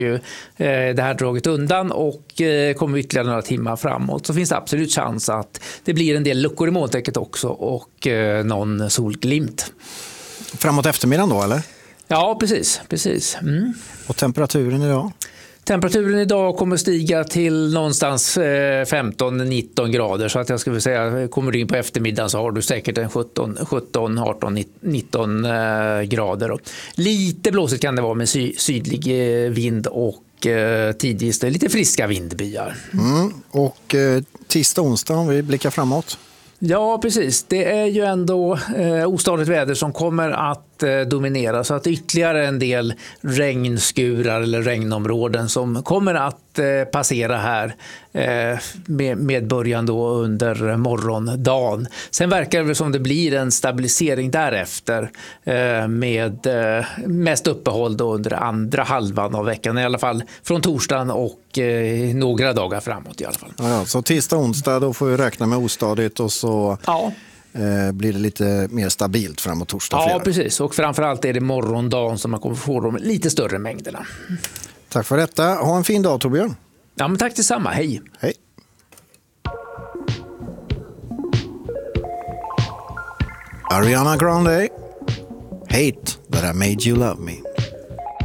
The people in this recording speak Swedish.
det här dragit undan och kommer ytterligare några timmar framåt, så finns det absolut chans att det blir en del luckor i molntäcket också och någon solglimt. Framåt eftermiddagen då, eller? Ja, precis. Och temperaturen idag? Temperaturen idag kommer stiga till någonstans 15-19 grader, så att jag skulle säga, kommer du in på eftermiddagen så har du säkert en 17, 18, 19 grader. Lite blåsigt kan det vara med sydlig vind och tidvis lite friska vindbyar. Och tisdag, onsdag om vi blickar framåt? Ja, precis. Det är ju ändå ostadigt väder som kommer att dominera, så att ytterligare en del regnskurar eller regnområden som kommer att passera här med början då under morgondagen. Sen verkar det som det blir en stabilisering därefter med mest uppehåll då under andra halvan av veckan, i alla fall från torsdagen och några dagar framåt i alla fall. Ja, så tisdag, onsdag då får vi räkna med ostadigt och så blir det lite mer stabilt framåt torsdag, fredag. Ja, precis. Och framförallt är det morgondagen som man kommer få de lite större mängderna. Tack för detta. Ha en fin dag, Torbjörn. Ja, men tack detsamma. Hej. Hej. Ariana Grande. Hate that I made you love me.